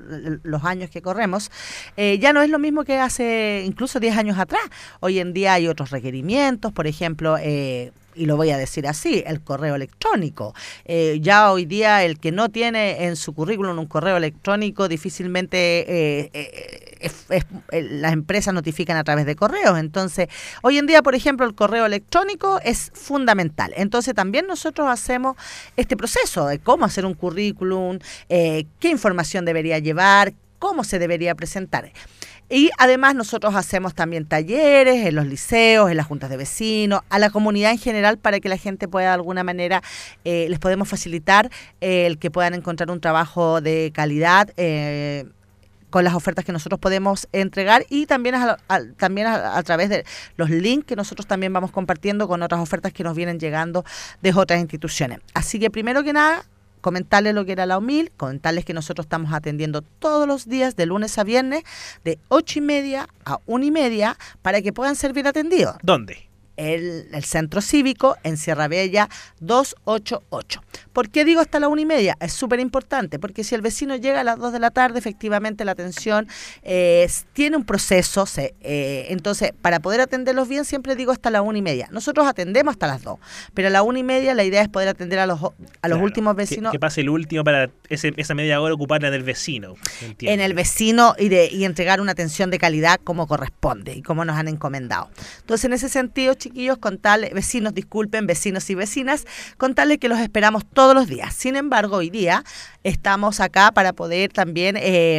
los años que corremos, ya no es lo mismo que hace incluso 10 años atrás. Hoy en día hay otros requerimientos, por ejemplo, y lo voy a decir así, el correo electrónico. Ya hoy día el que no tiene en su currículum un correo electrónico difícilmente las empresas notifican a través de correos. Entonces, hoy en día, por ejemplo, el correo electrónico es fundamental. Entonces, también nosotros hacemos este proceso de cómo hacer un currículum, qué información debería llevar, cómo se debería presentar. Y además nosotros hacemos también talleres en los liceos, en las juntas de vecinos, a la comunidad en general para que la gente pueda de alguna manera, les podemos facilitar el que puedan encontrar un trabajo de calidad con las ofertas que nosotros podemos entregar y también a través de los links que nosotros también vamos compartiendo con otras ofertas que nos vienen llegando de otras instituciones. Así que primero que nada, comentarles lo que era la UMIL, comentarles que nosotros estamos atendiendo todos los días de lunes a viernes de 8:30 a 1:30 para que puedan ser bien atendidos. ¿Dónde? El Centro Cívico en Sierra Bella 288. ¿Por qué digo hasta la 1:30? Es súper importante, porque si el vecino llega a las 2 de la tarde, efectivamente la atención tiene un proceso, entonces para poder atenderlos bien siempre digo hasta la 1:30. Nosotros atendemos hasta las 2, pero a la 1:30 la idea es poder atender a los últimos vecinos. Que pase el último para esa media hora ocuparla en el vecino. Entiendo. En el vecino y entregar una atención de calidad como corresponde y como nos han encomendado. Entonces en ese sentido, chiquillos, contarles, vecinos y vecinas, contarles que los esperamos todos los días. Sin embargo, hoy día estamos acá para poder también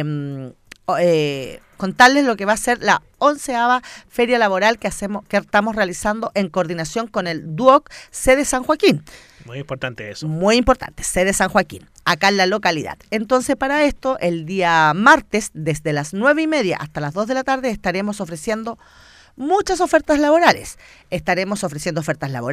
contarles lo que va a ser la 11ª Feria Laboral que estamos realizando en coordinación con el DUOC sede San Joaquín. Muy importante eso. Muy importante, sede San Joaquín, acá en la localidad. Entonces, para esto, el día martes, desde las 9:30 hasta las 2 de la tarde, estaremos ofreciendo muchas ofertas laborales. Estaremos ofreciendo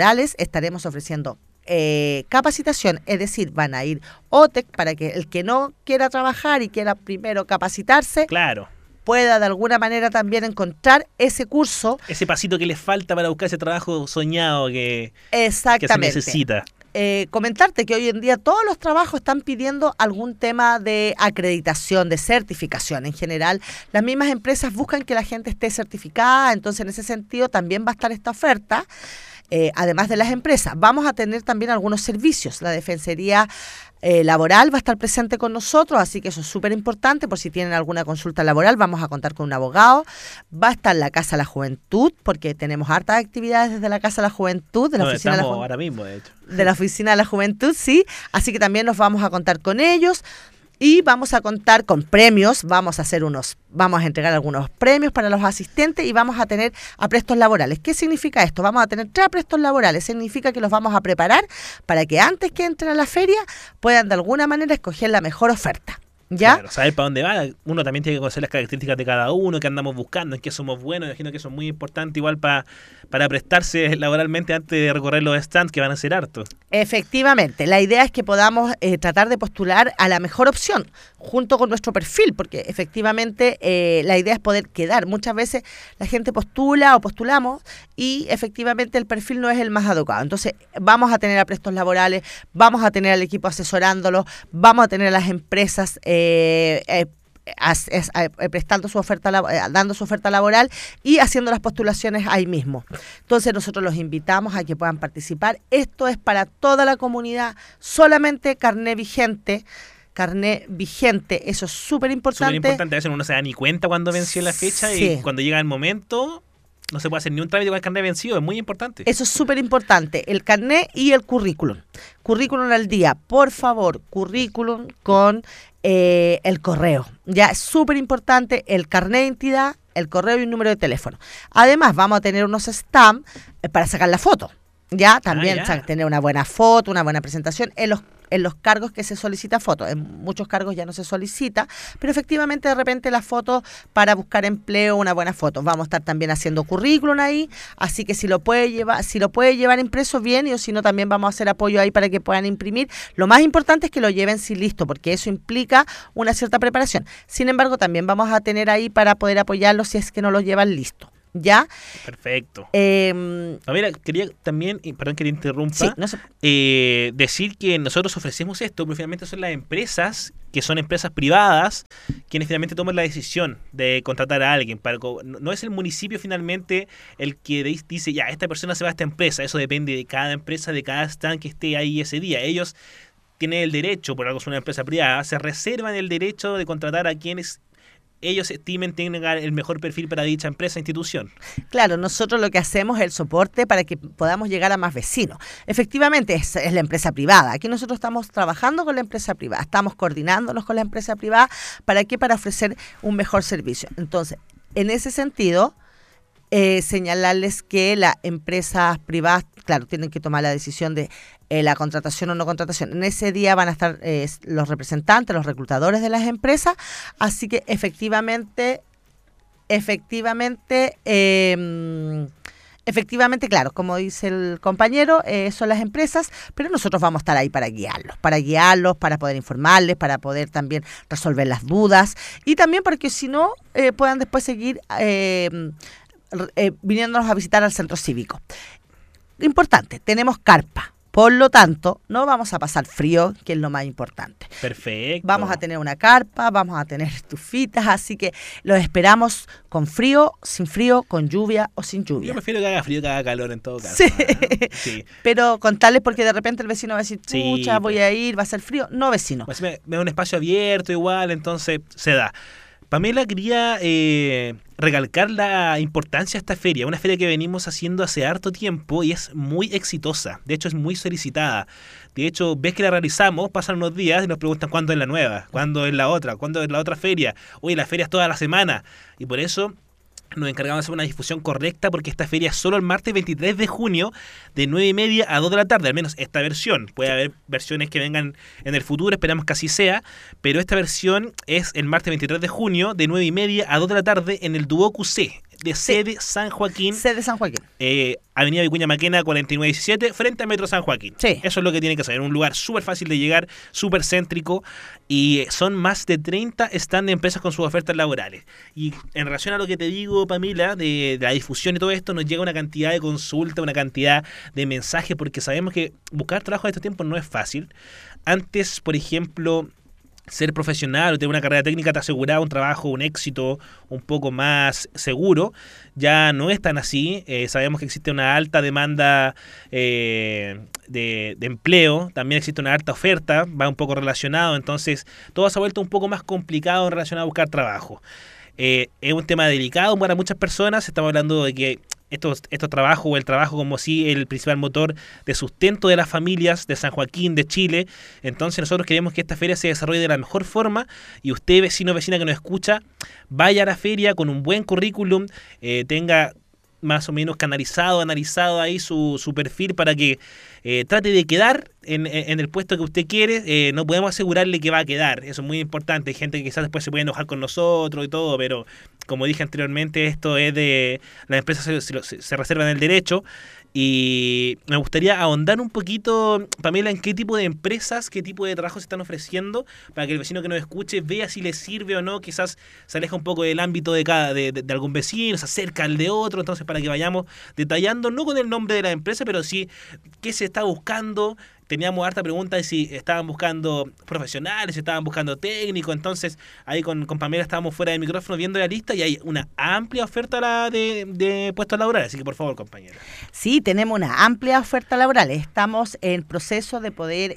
capacitación, es decir, van a ir OTEC para que el que no quiera trabajar y quiera primero capacitarse, claro, pueda de alguna manera también encontrar ese curso. Ese pasito que le falta para buscar ese trabajo soñado que se necesita. Comentarte que hoy en día todos los trabajos están pidiendo algún tema de acreditación, de certificación. En general, las mismas empresas buscan que la gente esté certificada, entonces en ese sentido también va a estar esta oferta. Además de las empresas, vamos a tener también algunos servicios. La Defensoría Laboral va a estar presente con nosotros, así que eso es súper importante. Por si tienen alguna consulta laboral, vamos a contar con un abogado. Va a estar la Casa de la Juventud, porque tenemos hartas actividades desde la Casa de la Juventud, de la Oficina de la Juventud. Ahora mismo, de hecho. De la Oficina de la Juventud, sí. Así que también nos vamos a contar con ellos. Y vamos a contar con premios, vamos a entregar algunos premios para los asistentes y vamos a tener aprestos laborales. ¿Qué significa esto? Vamos a tener 3 aprestos laborales, significa que los vamos a preparar para que antes que entren a la feria puedan de alguna manera escoger la mejor oferta. ¿Ya? Claro, saber para dónde va. Uno también tiene que conocer las características de cada uno, que andamos buscando, en qué somos buenos. Imagino que eso es muy importante igual para prestarse laboralmente antes de recorrer los stands, que van a ser hartos. Efectivamente, la idea es que podamos tratar de postular a la mejor opción junto con nuestro perfil, porque efectivamente la idea es poder quedar. Muchas veces la gente postula o postulamos y efectivamente el perfil no es el más adecuado. Entonces vamos a tener aprestos laborales, vamos a tener al equipo asesorándolos, vamos a tener a las empresas prestando su oferta, dando su oferta laboral y haciendo las postulaciones ahí mismo. Entonces nosotros los invitamos a que puedan participar. Esto es para toda la comunidad, solamente carné vigente, eso es súper importante. Súper importante, a veces uno no se da ni cuenta cuando venció la fecha, sí. Y cuando llega el momento no se puede hacer ni un trámite con el carnet vencido, es muy importante. Eso es súper importante, el carnet y el currículum. Currículum al día, por favor, currículum con el correo. Ya es súper importante el carnet de identidad, el correo y un número de teléfono. Además, vamos a tener unos stamps para sacar la foto. Ya, también tener una buena foto, una buena presentación en los cargos que se solicita foto. En muchos cargos ya no se solicita, pero efectivamente de repente la foto para buscar empleo, una buena foto. Vamos a estar también haciendo currículum ahí, así que si lo puede llevar impreso bien, y o si no también vamos a hacer apoyo ahí para que puedan imprimir. Lo más importante es que lo lleven sí listo, porque eso implica una cierta preparación. Sin embargo, también vamos a tener ahí para poder apoyarlos si es que no lo llevan listo. ¿Ya? Perfecto. Eh, Mira, quería también, y perdón que te interrumpa, sí, no sé. decir que nosotros ofrecemos esto, pero finalmente son las empresas, que son empresas privadas, quienes finalmente toman la decisión de contratar a alguien. No es el municipio finalmente el que dice, ya, esta persona se va a esta empresa. Eso depende de cada empresa, de cada stand que esté ahí ese día. Ellos tienen el derecho, por algo es una empresa privada, se reservan el derecho de contratar a quienes ellos estimen tengan el mejor perfil para dicha empresa, institución. Claro, nosotros lo que hacemos es el soporte para que podamos llegar a más vecinos. Efectivamente, es la empresa privada. Aquí nosotros estamos trabajando con la empresa privada, estamos coordinándonos con la empresa privada. ¿Para qué? Para ofrecer un mejor servicio. Entonces, en ese sentido, señalarles que las empresas privadas, claro, tienen que tomar la decisión de la contratación o no contratación. En ese día van a estar los representantes, los reclutadores de las empresas, así que efectivamente, claro, como dice el compañero, son las empresas, pero nosotros vamos a estar ahí para guiarlos, para poder informarles, para poder también resolver las dudas y también para que si no puedan después seguir viniéndonos a visitar al centro cívico. Importante, tenemos carpa. Por lo tanto, no vamos a pasar frío, que es lo más importante. Perfecto. Vamos a tener una carpa, vamos a tener estufitas, así que los esperamos con frío, sin frío, con lluvia o sin lluvia. Yo prefiero que haga frío que haga calor en todo caso. Sí. Sí. Pero contarles porque de repente el vecino va a decir, pucha, Sí, voy a ir, va a ser frío. No, vecino. Pues me da un espacio abierto igual, entonces se da. Pamela, quería recalcar la importancia de esta feria, una feria que venimos haciendo hace harto tiempo y es muy exitosa, de hecho es muy solicitada. De hecho, ves que la realizamos, pasan unos días y nos preguntan cuándo es la nueva, cuándo es la otra feria. Oye, la feria es toda la semana y por eso nos encargamos de hacer una difusión correcta porque esta feria es solo el martes 23 de junio de 9:30 a 2 de la tarde, al menos esta versión. Puede haber versiones que vengan en el futuro, esperamos que así sea, pero esta versión es el martes 23 de junio de 9:30 a 2 de la tarde en el Duocu C de sede San Joaquín. Sede San Joaquín. Avenida Vicuña Maquena 4917, frente al Metro San Joaquín. Sí. Eso es lo que tiene que ser, un lugar súper fácil de llegar, súper céntrico, y son más de 30 stands de empresas con sus ofertas laborales. Y en relación a lo que te digo, Pamela, de la difusión y todo esto, nos llega una cantidad de consultas, una cantidad de mensajes, porque sabemos que buscar trabajo en estos tiempos no es fácil. Antes, por ejemplo, ser profesional o tener una carrera técnica te aseguraba un trabajo, un éxito un poco más seguro. Ya no es tan así. Sabemos que existe una alta demanda de empleo, también existe una alta oferta, va un poco relacionado, entonces todo se ha vuelto un poco más complicado en relación a buscar trabajo. Es un tema delicado para muchas personas, estamos hablando de que estos trabajos o el trabajo como si el principal motor de sustento de las familias de San Joaquín, de Chile. Entonces nosotros queremos que esta feria se desarrolle de la mejor forma y usted, vecino o vecina que nos escucha, vaya a la feria con un buen currículum, tenga más o menos analizado ahí su perfil para que trate de quedar en el puesto que usted quiere. No podemos asegurarle que va a quedar, eso es muy importante. Hay gente que quizás después se puede enojar con nosotros y todo, pero como dije anteriormente, esto es de las empresas se reservan el derecho. Y me gustaría ahondar un poquito, Pamela, en qué tipo de empresas, qué tipo de trabajo se están ofreciendo para que el vecino que nos escuche vea si le sirve o no. Quizás se aleja un poco del ámbito de algún vecino, se acerca al de otro. Entonces, para que vayamos detallando, no con el nombre de la empresa, pero sí qué se está buscando. Teníamos harta pregunta de si estaban buscando profesionales, si estaban buscando técnicos. Entonces, ahí con Pamela estábamos fuera del micrófono viendo la lista y hay una amplia oferta de puestos laborales. Así que, por favor, compañera. Sí, tenemos una amplia oferta laboral. Estamos en proceso de poder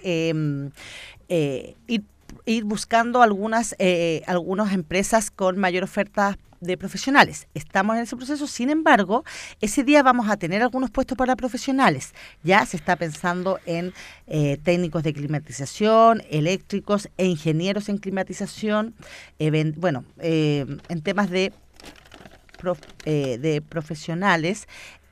ir buscando algunas empresas con mayor oferta de profesionales. Estamos en ese proceso, sin embargo, ese día vamos a tener algunos puestos para profesionales. Ya se está pensando en técnicos de climatización, eléctricos e ingenieros en climatización, en temas de profesionales.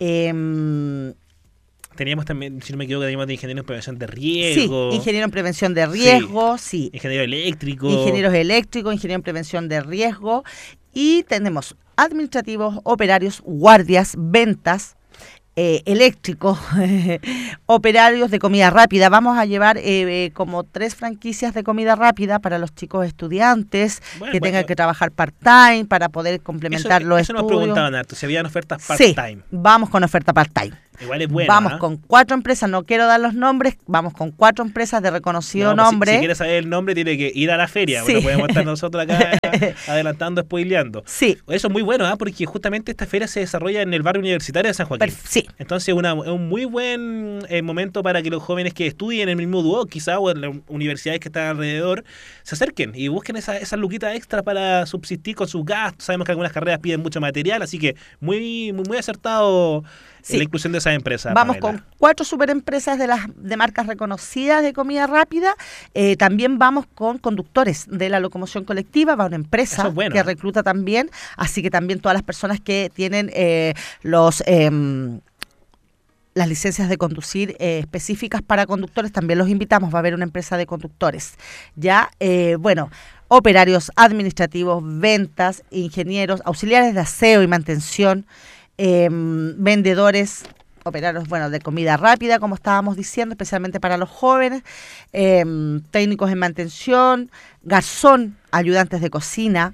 Teníamos también, si no me equivoco, teníamos de ingeniero en prevención de riesgo. Sí, ingeniero en prevención de riesgo, sí. Ingeniero eléctrico. Ingenieros eléctricos, ingeniero en prevención de riesgo. Y tenemos administrativos, operarios, guardias, ventas, eléctricos, operarios de comida rápida. Vamos a llevar como 3 franquicias de comida rápida para los chicos estudiantes que tengan que trabajar part-time para poder complementar los estudios. Eso nos preguntaban harto, si habían ofertas part-time. Sí, vamos con oferta part-time. Igual es bueno. Vamos con 4 empresas, no quiero dar los nombres, vamos con 4 empresas de reconocido nombre. Si quieres saber el nombre, tiene que ir a la feria. Sí. No podemos estar nosotros acá adelantando, spoileando. Sí. Eso es muy bueno, porque justamente esta feria se desarrolla en el barrio universitario de San Joaquín. Sí. Entonces es un muy buen momento para que los jóvenes que estudien en el mismo Duoc, quizá, o en las universidades que están alrededor, se acerquen y busquen esas luquitas extra para subsistir con sus gastos. Sabemos que algunas carreras piden mucho material, así que muy acertado. Sí. La inclusión de esas empresas. Vamos con 4 superempresas de marcas reconocidas de comida rápida. También vamos con conductores de la locomoción colectiva. Va una empresa que recluta también. Así que también todas las personas que tienen las licencias de conducir específicas para conductores, también los invitamos. Va a haber una empresa de conductores. Ya, operarios administrativos, ventas, ingenieros, auxiliares de aseo y mantención, vendedores, operarios de comida rápida, como estábamos diciendo, especialmente para los jóvenes, técnicos en mantención, garzón, ayudantes de cocina,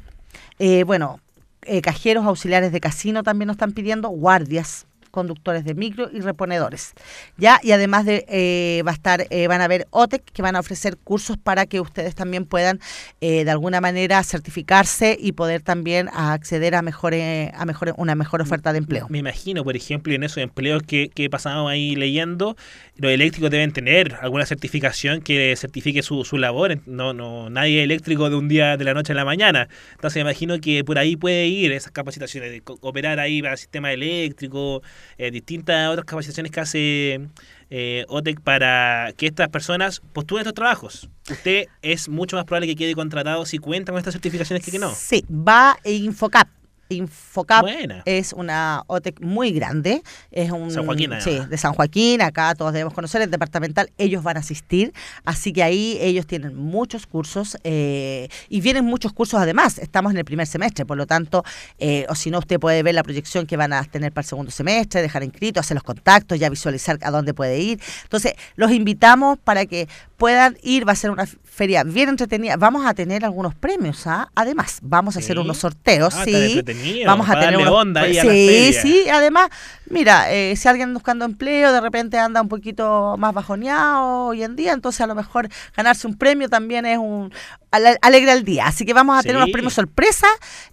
cajeros, auxiliares de casino también nos están pidiendo, guardias, conductores de micro y reponedores. Ya, y además van a haber OTEC que van a ofrecer cursos para que ustedes también puedan de alguna manera certificarse y poder también acceder a una mejor oferta de empleo. Me imagino, por ejemplo, en esos empleos que pasamos ahí leyendo, los eléctricos deben tener alguna certificación que certifique su labor. No, nadie es eléctrico de un día de la noche a la mañana. Entonces me imagino que por ahí puede ir esas capacitaciones de operar ahí para el sistema eléctrico, distintas otras capacitaciones que hace OTEC para que estas personas postulen estos trabajos. Usted es mucho más probable que quede contratado si cuenta con estas certificaciones que no. Sí, va Infocap. Infocap Buena. Es una OTEC muy grande, es un San Joaquín, de San Joaquín, acá todos debemos conocer el departamental, ellos van a asistir, así que ahí ellos tienen muchos cursos y vienen muchos cursos además, estamos en el primer semestre, por lo tanto, o si no usted puede ver la proyección que van a tener para el segundo semestre, dejar inscrito, hacer los contactos, ya visualizar a dónde puede ir, entonces los invitamos para que puedan ir, va a ser una feria bien entretenida, vamos a tener algunos premios, además, vamos a hacer unos sorteos, sí. Vamos a tener onda ahí a la feria. Sí, además, mira, si alguien buscando empleo de repente anda un poquito más bajoneado hoy en día, entonces a lo mejor ganarse un premio también es alegra el día. Así que vamos a tener unos premios sorpresa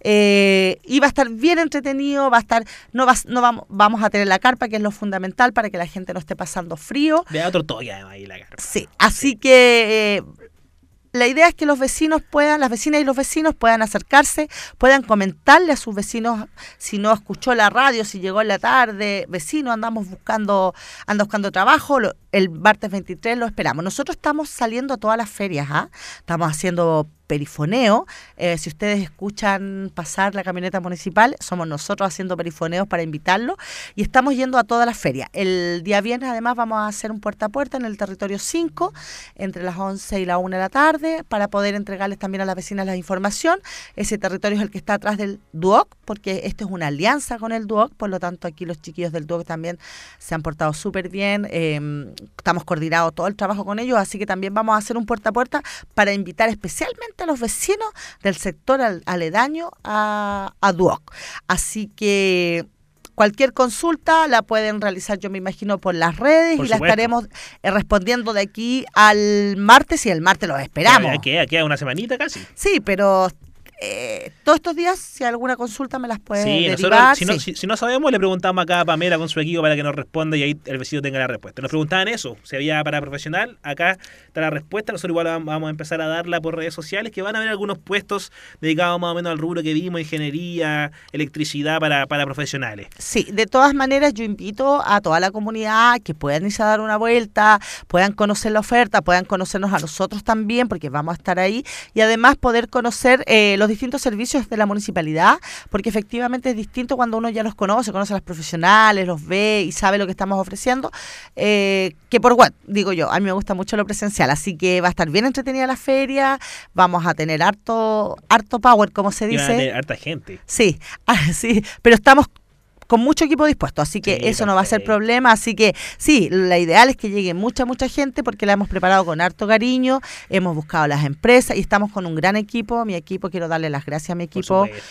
y va a estar bien entretenido, vamos a tener la carpa, que es lo fundamental para que la gente no esté pasando frío. De otro toque ahí la carpa. Sí, así que la idea es que las vecinas y los vecinos puedan acercarse, puedan comentarle a sus vecinos si no escuchó la radio, si llegó en la tarde, vecino, anda buscando trabajo, el martes 23 lo esperamos. Nosotros estamos saliendo a todas las ferias, estamos haciendo perifoneo. Si ustedes escuchan pasar la camioneta municipal, somos nosotros haciendo perifoneos para invitarlos y estamos yendo a todas las ferias. El día viernes además vamos a hacer un puerta a puerta en el territorio 5 entre las 11 y la 1 de la tarde para poder entregarles también a las vecinas la información. Ese territorio es el que está atrás del Duoc, porque esto es una alianza con el Duoc, por lo tanto aquí los chiquillos del Duoc también se han portado súper bien, estamos coordinados todo el trabajo con ellos, así que también vamos a hacer un puerta a puerta para invitar especialmente a los vecinos del sector aledaño a Duoc. Así que cualquier consulta la pueden realizar, yo me imagino, por las redes y la estaremos respondiendo de aquí al martes, y el martes los esperamos. Ya queda una semanita casi. Sí, pero todos estos días, si hay alguna consulta, me las puede derivar. Nosotros, si no sabemos, le preguntamos acá a Pamela con su equipo para que nos responda y ahí el vecino tenga la respuesta. Nos preguntaban eso, si había para profesional, acá está la respuesta. Nosotros igual vamos a empezar a darla por redes sociales, que van a haber algunos puestos dedicados más o menos al rubro que vimos, ingeniería, electricidad para profesionales. Sí, de todas maneras yo invito a toda la comunidad que puedan irse a dar una vuelta, puedan conocer la oferta, puedan conocernos a nosotros también, porque vamos a estar ahí, y además poder conocer los distintos servicios de la municipalidad, porque efectivamente es distinto cuando uno ya los conoce a las profesionales, los ve y sabe lo que estamos ofreciendo, que por web, digo yo. A mí me gusta mucho lo presencial, así que va a estar bien entretenida la feria, vamos a tener harto power, como se dice. Y van a tener harta gente. Sí, sí, pero estamos con mucho equipo dispuesto, así que Sí, eso no va a ser perfecto. problema, así que sí, la ideal es que llegue mucha gente porque la hemos preparado con harto cariño, hemos buscado las empresas y estamos con un gran equipo. Mi equipo, quiero darle las gracias a mi Por equipo, supuesto.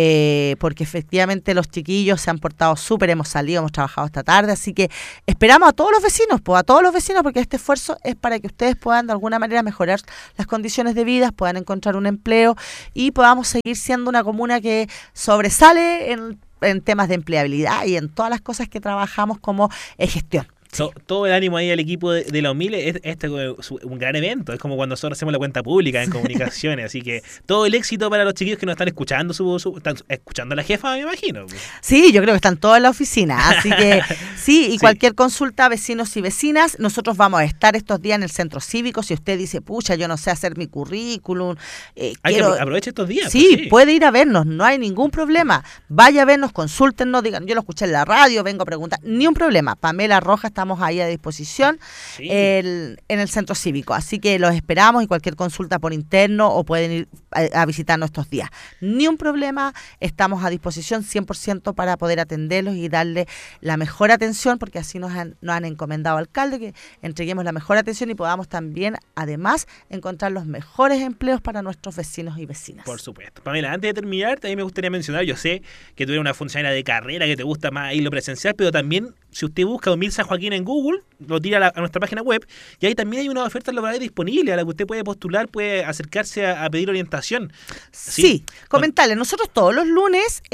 porque efectivamente los chiquillos se han portado súper, hemos salido, hemos trabajado esta tarde, así que esperamos a todos los vecinos, pues a todos los vecinos, porque este esfuerzo es para que ustedes puedan de alguna manera mejorar las condiciones de vida, puedan encontrar un empleo y podamos seguir siendo una comuna que sobresale en temas de empleabilidad y en todas las cosas que trabajamos como gestión. Sí. Todo el ánimo ahí al equipo de la Humile. Este es un gran evento. Es como cuando nosotros hacemos la cuenta pública en comunicaciones. Así que todo el éxito para los chiquillos que nos están escuchando. Están escuchando a la jefa, me imagino. Sí, yo creo que están todos en la oficina. Así que sí, y Sí. cualquier consulta, vecinos y vecinas, nosotros vamos a estar estos días en el centro cívico. Si usted dice, pucha, yo no sé hacer mi currículum, Hay quiero... que aprovechar estos días. Sí, pues, puede ir a vernos, no hay ningún problema. Vaya a vernos, consúltenos, digan, yo lo escuché en la radio, vengo a preguntar, ni un problema. Pamela Roja, estamos ahí a disposición Sí. en el centro cívico. Así que los esperamos y cualquier consulta por interno o pueden ir a visitarnos estos días. Ni un problema, estamos a disposición 100% para poder atenderlos y darle la mejor atención, porque así nos han encomendado alcalde, que entreguemos la mejor atención y podamos también, además, encontrar los mejores empleos para nuestros vecinos y vecinas. Por supuesto. Pamela, antes de terminar, también me gustaría mencionar, yo sé que tú eres una funcionaria de carrera, que te gusta más ir lo presencial, pero también, si usted busca 2000 San Joaquín en Google, lo tira a nuestra página web, y ahí también hay una oferta laboral disponible a la que usted puede postular, puede acercarse a pedir orientación. Sí, comentarles, nosotros todos los lunes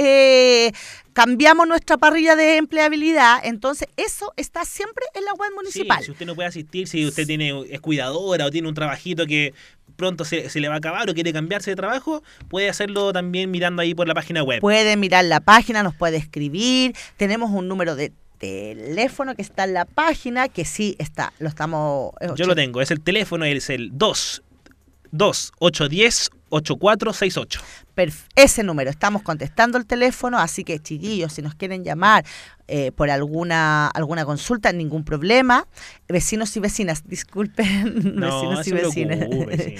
cambiamos nuestra parrilla de empleabilidad, entonces eso está siempre en la web municipal. Sí, si usted no puede asistir, si usted es cuidadora o tiene un trabajito que pronto se le va a acabar o quiere cambiarse de trabajo, puede hacerlo también mirando ahí por la página web. Puede mirar la página, nos puede escribir, tenemos un número de teléfono que está en la página, que sí está, lo estamos... Yo lo tengo, es el teléfono, es el 810-8468. Ese número, estamos contestando el teléfono, así que chiquillos, si nos quieren llamar por alguna consulta, ningún problema. Vecinos y vecinas, disculpen, No, vecinos y se vecinas. preocupe,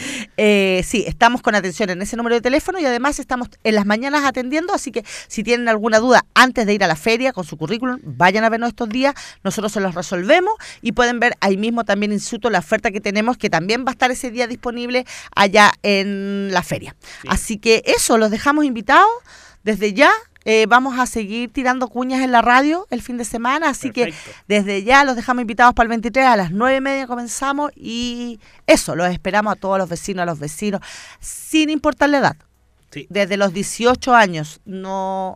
Sí, estamos con atención en ese número de teléfono y además estamos en las mañanas atendiendo, así que si tienen alguna duda antes de ir a la feria con su currículum, vayan a vernos estos días, nosotros se los resolvemos y pueden ver ahí mismo también in situ la oferta que tenemos, que también va a estar ese día disponible allá en la feria. Sí. Así que eso, los dejamos invitados desde ya. Vamos a seguir tirando cuñas en la radio el fin de semana, así Perfecto. que desde ya los dejamos invitados para el 23 a las 9:30 comenzamos y eso, los esperamos a todos los vecinos, sin importar la edad. Sí. Desde los 18 años no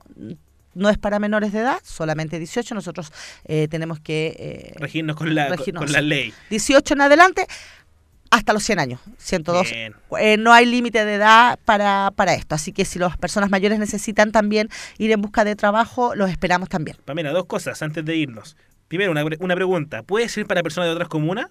es para menores de edad, solamente 18, nosotros tenemos que Regirnos con la ley. 18 en adelante hasta los 100 años, 102. Bien. No hay límite de edad para esto, así que si las personas mayores necesitan también ir en busca de trabajo, los esperamos también. Pamela, dos cosas antes de irnos. Primero, una pregunta. ¿Puede ser para personas de otras comunas?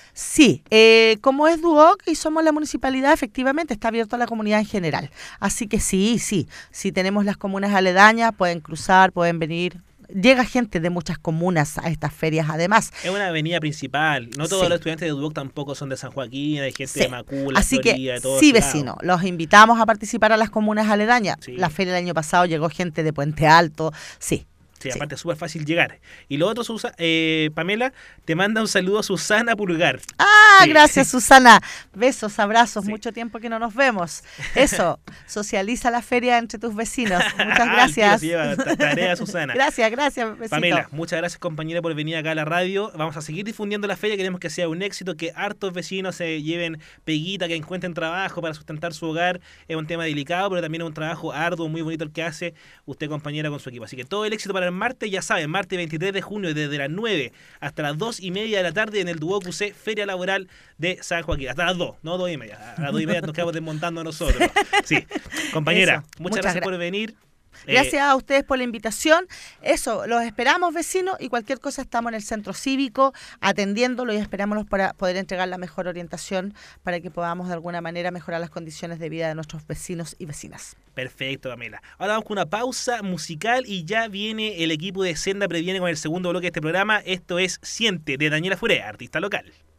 Sí, como es Duoc y somos la municipalidad, efectivamente está abierto a la comunidad en general. Así que sí, si tenemos las comunas aledañas, pueden cruzar, pueden venir. Llega gente de muchas comunas a estas ferias además. Es una avenida principal. No todos Sí. los estudiantes de Duoc tampoco son de San Joaquín, hay gente Sí. de Macula, Así Florida, que de todos sí, lados. vecinos, los invitamos a participar a las comunas aledañas. Sí. La feria del año pasado llegó gente de Puente Alto, sí. Sí, aparte es súper fácil llegar. Y lo otro, Pamela, te manda un saludo a Susana Pulgar. Ah, Sí. gracias Susana. Besos, abrazos, Sí. mucho tiempo que no nos vemos. Eso, socializa la feria entre tus vecinos. Muchas Al gracias. tiro se lleva tarea, Susana. Gracias, besito. Pamela, muchas gracias compañera por venir acá a la radio. Vamos a seguir difundiendo la feria, queremos que sea un éxito, que hartos vecinos se lleven peguita, que encuentren trabajo para sustentar su hogar. Es un tema delicado, pero también es un trabajo arduo, muy bonito el que hace usted compañera con su equipo. Así que todo el éxito para el martes, ya saben, martes 23 de junio desde las 9 hasta las 2:30 de la tarde en el Duoc UC Feria Laboral de San Joaquín. Hasta las 2, no 2:30. A las 2:30 nos quedamos desmontando nosotros. Sí, compañera, Eso, muchas gracias por venir. Gracias a ustedes por la invitación. Eso, los esperamos vecinos y cualquier cosa estamos en el centro cívico atendiéndolo y esperamos para poder entregar la mejor orientación para que podamos de alguna manera mejorar las condiciones de vida de nuestros vecinos y vecinas. Perfecto, Pamela. Ahora vamos con una pausa musical y ya viene el equipo de Senda Previene con el segundo bloque de este programa. Esto es Siente, de Daniela Fure, artista local.